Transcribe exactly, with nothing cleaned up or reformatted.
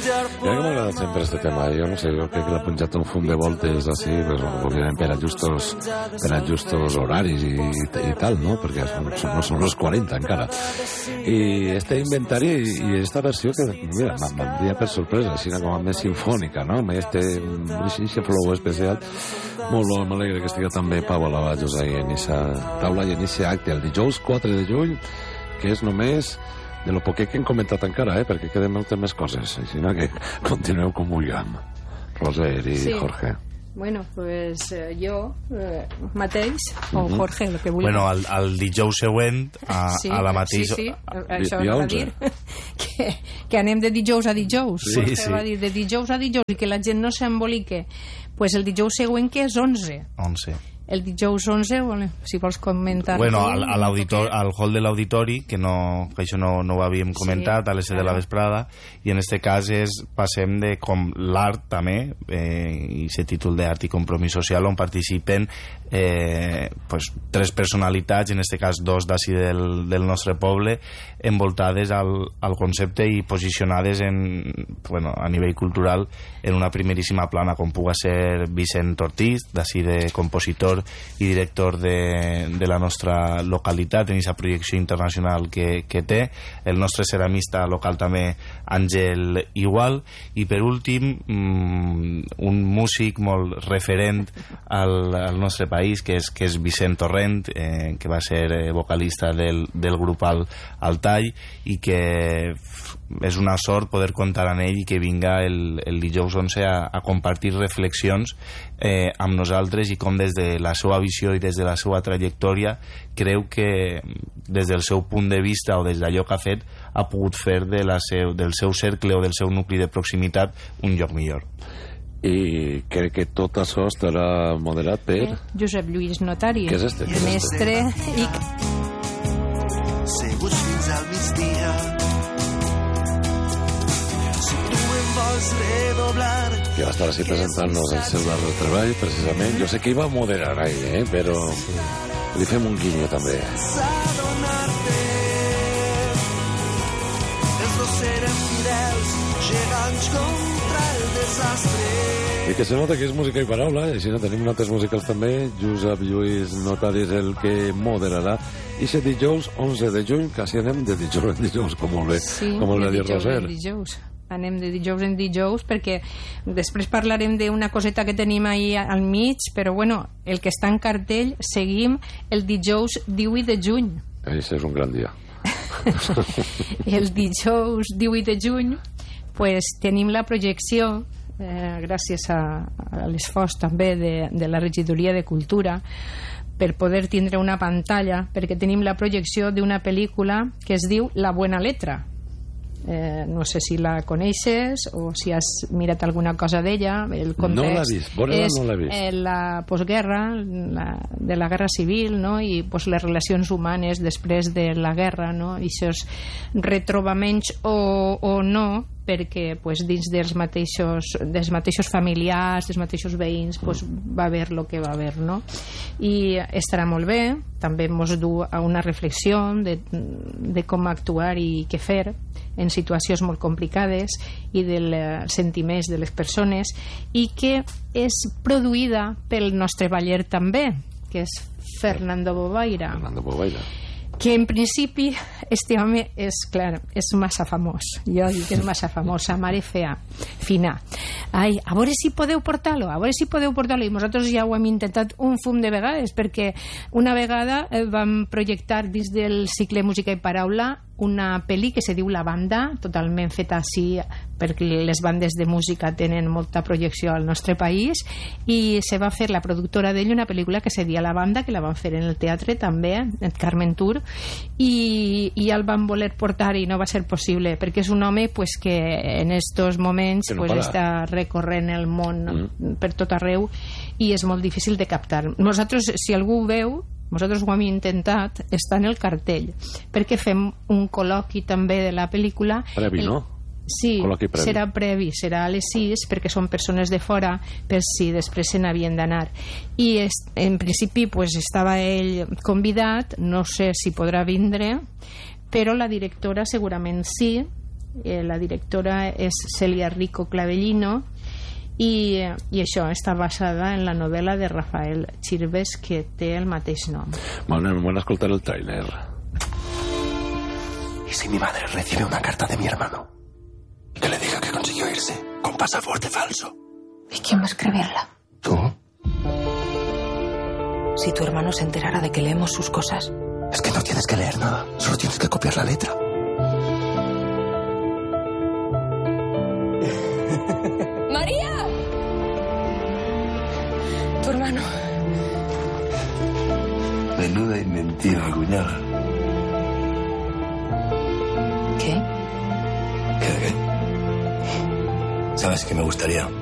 que m'ha agradat sempre este tema. Jo no sé, jo crec que l'ha punxat un fum de voltes així, pues, òbviament per a justos, per a justos horaris i, i tal, no? Perquè són, són, no són els quaranta encara. I este inventari i esta versió que, mira, m'envia per sorpresa, així com a més sinfònica, no? Amb este, este flow especial. Molt bo, m'alegre que estigui també Pau Lavajos ahí en aquesta taula i en aquest acte el dijous quatre de juny, que és només de lo poquet que hem comentat encara, eh? Perquè queden moltes més coses, així que continueu com vulguem. Roser i sí. Jorge. Bueno, pues eh, jo eh, mateix, o uh-huh. Jorge, el que vulgui. Bueno, al, al dijous següent, a, sí, a la mateixa... Sí, sí, això va dir que, que anem de dijous a dijous. Sí, sí. Va dir de dijous a dijous i que la gent no s'embolique. Pues el dijous següent, que és onze. onze. El dijous onze, bueno, si vols comentar... Bueno, al, a l'auditor, al hall de l'auditori, que, no, que això no, no ho havíem comentat, sí, a les set de la vesprada, i en este cas és, passem de com l'art també, eh, i aquest títol d'art i compromís social, on participen eh, pues, tres personalitats, en este cas dos d'ací del, del nostre poble, envoltades al, al concepte i posicionades en, bueno, a nivell cultural en una primeríssima plana, com puga ser Vicent Ortiz, d'ací de compositor i director de, de la nostra localitat en aquesta projecció internacional que, que té, el nostre ceramista local també Àngel Igual, i per últim mmm, un músic molt referent al, al nostre país, que és, que és Vicent Torrent, eh, que va ser eh, vocalista del, del grup Al, Altai, i que és una sort poder comptar amb ell i que vinga el, el dijous onze a, a compartir reflexions eh, amb nosaltres, i com des de la seva visió i des de la seva trajectòria creu que des del seu punt de vista o des d'allò que ha fet ha pogut fer de la seu, del seu cercle o del seu nucli de proximitat un lloc millor. I crec que tot això estarà moderat per... Eh, Josep Lluís Notari, què és este? mestre i... Seguts fins al migdia, si tu em vols redoblar, que va estar així presentant-nos el seu darrer treball, precisament. Jo sé que hi va moderar ahí, eh? Però li fem un guinyo també. Els dos serem fidels, gegants contra el desastre. I que se nota que és música i paraula, i si no tenim notes musicals també. Josep Lluís Notari és el que moderarà. I se dijous onze de juny, quasi anem de dijous en dijous, com molt bé, sí, com molt bé dir Roser. Dijous. Anem de dijous en dijous, perquè després parlarem d'una coseta que tenim ahí al mig, però bueno, el que està en cartell, seguim el dijous divuit de juny. Això és un gran dia. El dijous divuit de juny, pues tenim la projecció, eh, gràcies a, a l'esforç també de, de la Regidoria de Cultura, per poder tindre una pantalla, perquè tenim la projecció d'una pel·lícula que es diu La Buena Letra. Eh, no sé si la coneixes o si has mirat alguna cosa d'ella. El context no l'he vist, bona és no l'he vist. Eh, la postguerra, la, de la guerra civil, no? I pues, les relacions humanes després de la guerra, no? I aquests retrobaments o, o no, perquè pues, dins dels mateixos, dels mateixos familiars, dels mateixos veïns, pues, va haver el que va haver, no? I estarà molt bé, també ens du a una reflexió de, de com actuar i què fer en situacions molt complicades i dels sentiments de les persones, i que és produïda pel nostre baller també, que és Fernando Bobaira. Fernando Bobaira. Que en principi este home és, clar, és massa famós. Jo dic que és massa famós, sa mare fea, fina. Ai, a veure si podeu portar-lo, a veure si podeu portar-lo. I nosaltres ja ho hem intentat un fum de vegades, perquè una vegada vam projectar dins del cicle Música i Paraula una pel·li que se diu La Banda, totalment feta així, perquè les bandes de música tenen molta projecció al nostre país, i se va fer la productora d'ell una pel·lícula que se deia La Banda, que la van fer en el teatre també, en Carmen Tour, i, i ja el van voler portar i no va ser possible, perquè és un home pues, que en estos moments no pues, està recorrent el món mm. per tot arreu, i és molt difícil de captar. Nosaltres, si algú ho veu, nosaltres ho hem intentat, està en el cartell, perquè fem un col·loqui també de la pel·lícula. Previ, no? Sí, previ. Serà previ, serà a les sis, perquè són persones de fora, per si després se n'havien d'anar. I es, en principi pues, estava ell convidat, no sé si podrà vindre, però la directora segurament sí, eh, la directora és Celia Rico Clavellino, i, i això està basada en la novel·la de Rafael Chirves que té el mateix nom. Bueno, bueno, escoltar el trailer. ¿Y si mi madre recibe una carta de mi hermano? Que le diga que consiguió irse con pasaporte falso. ¿Y quién va a escribirla? ¿Tú? Si tu hermano se enterara de que leemos sus cosas. Es que no tienes que leer nada, solo tienes que copiar la letra. ¡María! Tu hermano. Menuda inventiva, cuñada. ¿Qué? ¿Qué, qué? ¿Sabes qué me gustaría?